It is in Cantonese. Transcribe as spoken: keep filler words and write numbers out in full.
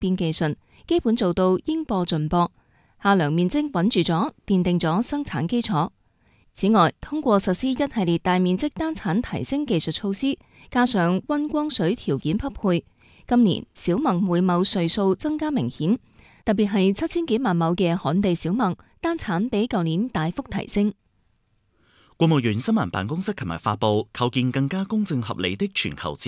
變技術，基本做到應播盡播，下梁面積穩住咗，奠定咗生產基礎。此外，通過實施一系列大面積單產提升技術措施，加上溫光水條件匹配，今年小麥每畝穗數增加明顯，特別係七千幾萬畝嘅旱地小麥單產比舊年大幅提升。 國務院新聞辦公室琴日發布構建更加公正合理的全球